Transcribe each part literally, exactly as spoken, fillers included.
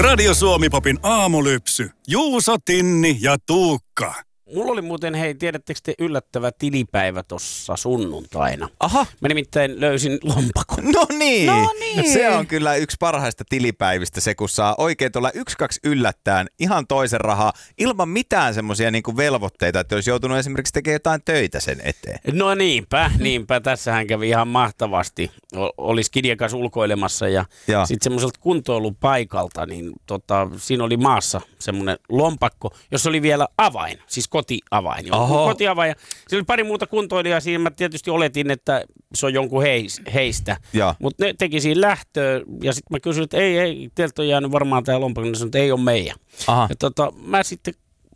Radio Suomi-popin aamulypsy. Juuso, Tinni ja Tuukka. Mulla oli muuten, hei, tiedättekö te yllättävä tilipäivä tossa sunnuntaina? Aha. Mä nimittäin löysin lompakon. No niin. No niin. Se on kyllä yksi parhaista tilipäivistä, se kun saa oikein tuolla yksi kaksi yllättäen ihan toisen rahaa ilman mitään semmoisia niinku velvoitteita, että olisi joutunut esimerkiksi tekemään jotain töitä sen eteen. No niinpä, niinpä. Tässähän kävi ihan mahtavasti. O- oli Skidien kanssa ulkoilemassa ja, ja. sitten semmoiselta kuntoilupaikalta, niin tota, siinä oli maassa semmoinen lompakko, jossa oli vielä avain, siis kotiavain. Kotiavain. Ja siinä oli pari muuta kuntoilijaa siinä. Mä tietysti oletin, että se on jonkun heis, heistä. Mutta ne teki siinä lähtöä ja sitten mä kysyin, että ei, ei, teiltä on jäänyt varmaan tämä lompakko. Ne sanoi, että ei ole meidän. Aha. Ja tota, mä sitten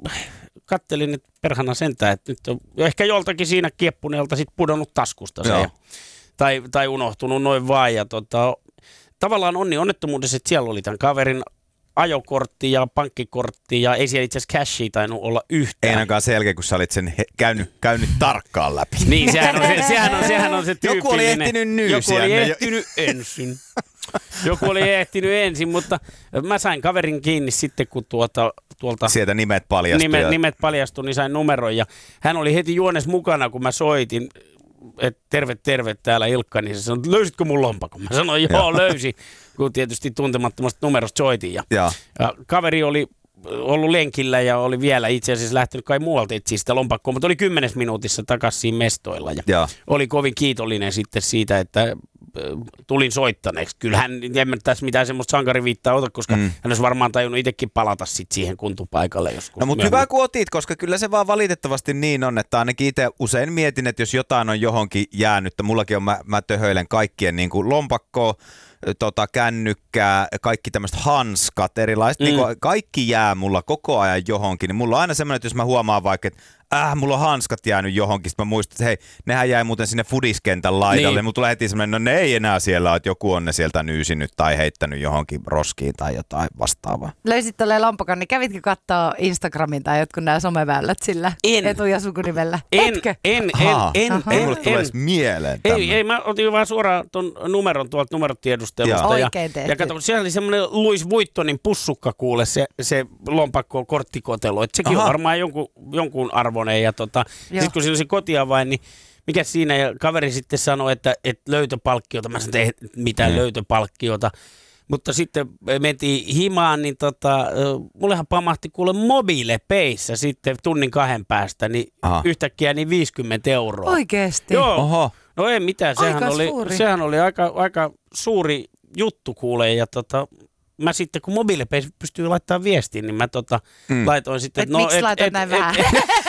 kattelin, että perhana sentään, että nyt on ehkä joltakin siinä kieppuneelta sit pudonnut taskusta se. Ja, tai, tai unohtunut noin vaan. Ja tota, tavallaan onni onnettomuudessa, että siellä oli tämän kaverin ajokortti ja pankkikortti ja ei siellä itse asiassa cashia tainnut olla yhtään. Ei ainakaan sen jälkeen, kun sä olit sen he, käynyt, käynyt tarkkaan läpi. Niin, sehän on se, sehän on, sehän on se tyypillinen. Joku oli ehtinyt nyysiä. Joku oli ehtinyt jo ensin. Joku oli ehtinyt ensin, mutta mä sain kaverin kiinni sitten, kun tuota, tuolta sieltä nimet paljastui. Nimet, nimet paljastui, niin sain numeron ja hän oli heti juones mukana, kun mä soitin, että terve, terve täällä Ilkka, niin se sanoi, että löysitkö mun lompakon? Mä sanoin, joo, löysin, kun tietysti tuntemattomasta numerosta soitin. Ja, ja. ja kaveri oli ollut lenkillä ja oli vielä itse asiassa lähtenyt kai muualta etsiä sitä lompakkoa, mutta oli kymmenes minuutissa takaisin siinä mestoilla. Ja ja. Oli kovin kiitollinen sitten siitä, että tulin soittaneeksi. Kyllähän en tässä mitään semmoista sankariviittaa ota, koska mm. hän olisi varmaan tajunnut itsekin palata sit siihen kuntopaikalle joskus. No mutta hyvä kun otit, koska kyllä se vaan valitettavasti niin on, että ainakin itse usein mietin, että jos jotain on johonkin jäänyt, mullakin on, mä, mä töhöilen kaikkien niin kuin lompakkoa, tota, kännykkää, kaikki tämmöiset hanskat, erilaiset, mm. niin kuin, kaikki jää mulla koko ajan johonkin, niin mulla on aina semmoinen, että jos mä huomaan vaikka, että äh, mulla on hanskat jäänyt johonkin, sitten mä muistan, että hei, nehän jäi muuten sinne fudiskentän laidalle, niin. Mulla tulee heti semmoinen, no ne ei enää siellä, että joku on ne sieltä nyysinyt tai heittänyt johonkin roskiin tai jotain vastaavaa. Löysit tolleen lompakon, niin kävitkö katsoa Instagramin tai jotkut nämä someväylät sillä en. etu- ja sukunimellä? En, Etkö? En, en, en, en, ei en, mulle tule edes mieleen tämmöinen. Ei, ei, mä otin vaan suoraan ton numeron tuolta numerotiedustelusta. Oikein ja, ja kato, siellä oli semmoinen Louis Vuittonin pussukka kuule, se, se lompakko korttikotelo, että sekin Aha. on varmaan jonkun, jonkun arvoinen ja tota, sitten kun siinä on se kotiavain, niin mikä siinä, ja kaveri sitten sanoi, että, että löytöpalkkiota, mä sanoin, että ei mitään mm. löytöpalkkiota, mutta sitten mentiin himaan, niin tota, mullehan pamahti kuule mobiilepeissä sitten tunnin kahden päästä, niin Aha. yhtäkkiä niin viisikymmentä euroa. Oikeesti? Joo, Oho. No ei mitään, sehän oli, sehän oli aika, aika suuri juttu kuule, ja tota, mä sitten, kun mobiilepeissä pystyy laittamaan viestiin, niin mä tota, mm. laitoin sitten, että no, miksi et, laitat et, näin et, vähän? Et,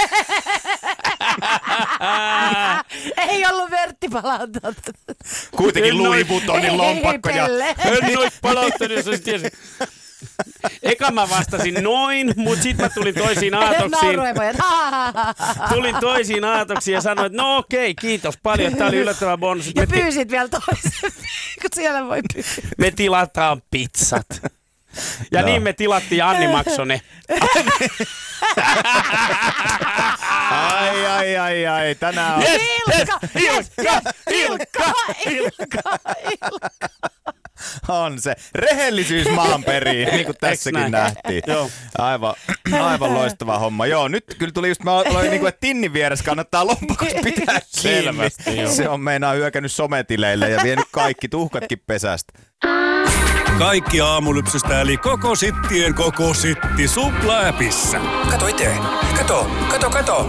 ei ollut Vertti palauttanut. Kuitenkin Louis Vuittonin lompakko. Ja en noit palauttanut, jos olisi tiesi. Eka mä vastasin noin, mutta sitten mä tulin toisiin aatoksiin. Tulin toisiin aatoksiin ja sanoin, että no okei, kiitos paljon. Tämä oli yllättävä bonus. Ja pyysit ti- vielä toisen, kun siellä voi pyysiä. Me tilataan pizzat. Ja no. niin me tilattiin ja Anni maksoi ne. Ai, ai, ai, ai, tänään on. Yes, Ilkka, yes, yes, Ilkka, Ilkka, Ilkka. On se. Rehellisyys maan periin, niin kuin tässäkin nähtiin. Joo. Aivan, aivan loistava homma. Joo, nyt kyllä tuli just, mä aloin niin kuin, että Tinnin vieressä kannattaa lompakosta pitää kiinni. Se on meinaa hyökännyt sometileille ja vienyt kaikki tuhkatkin pesästä. Kaikki aamulypsystä eli koko sittien koko sitti Supla-äpissä. Kato itse. Kato, kato, kato.